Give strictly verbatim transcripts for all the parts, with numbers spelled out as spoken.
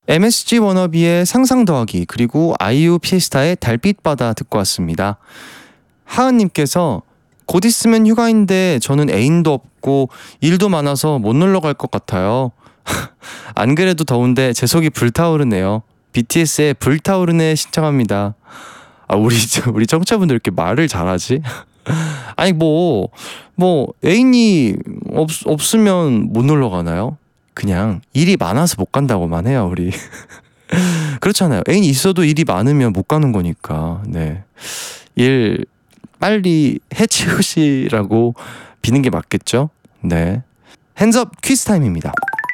엠에스지 워너비의 상상 더하기, 그리고 아이유 피에스타의 달빛 바다 듣고 왔습니다. 하은님께서 곧 있으면 휴가인데 저는 애인도 없고 일도 많아서 못 놀러 갈 것 같아요. 안 그래도 더운데 제 속이 불타오르네요. 비티에스의 불타오르네 신청합니다. 아, 우리 우리 청취자분들 이렇게 말을 잘하지? 아니 뭐 뭐 애인이 없, 없으면 못 놀러 가나요? 그냥 일이 많아서 못 간다고만 해요, 우리. 그렇잖아요. 애인이 있어도 일이 많으면 못 가는 거니까. 네. 일 빨리 해치우시라고 비는 게 맞겠죠? 네. 핸즈업 퀴즈 타임입니다.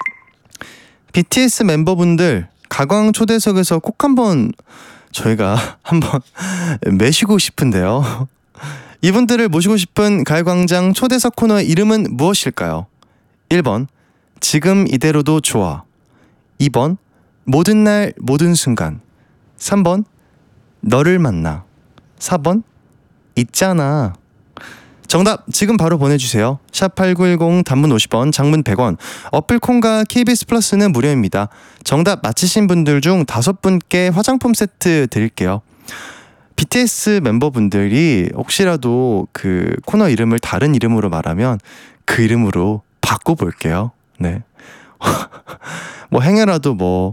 비티에스 멤버분들 가광 초대석에서 꼭 한번 저희가 한번 매시고 싶은데요. 이분들을 모시고 싶은 가요광장 초대석 코너의 이름은 무엇일까요? 일 번 지금 이대로도 좋아, 이 번 모든 날 모든 순간, 삼 번 너를 만나, 사 번 있잖아. 정답 지금 바로 보내주세요. 샵팔구일공 단문 오십 원, 장문 백 원, 어플콘과 케이비에스 플러스는 무료입니다. 정답 맞히신 분들 중 다섯 분께 화장품 세트 드릴게요. 비티에스 멤버분들이 혹시라도 그 코너 이름을 다른 이름으로 말하면 그 이름으로 바꿔볼게요. 네. 뭐 행여라도 뭐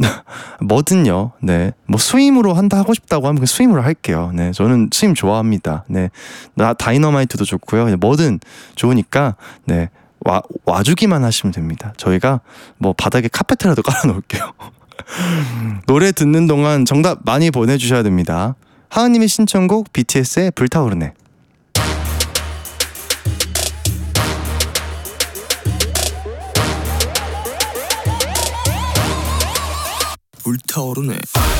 뭐든요. 네. 뭐 스윙으로 한다 하고 싶다고 하면 스윙으로 할게요. 네. 저는 스윙 좋아합니다. 네. 나 다이너마이트도 좋고요. 그냥 뭐든 좋으니까 네. 와 와주기만 하시면 됩니다. 저희가 뭐 바닥에 카페트라도 깔아 놓을게요. 노래 듣는 동안 정답 많이 보내 주셔야 됩니다. 하은님의 신청곡 비티에스의 불타오르네. 불타오르네.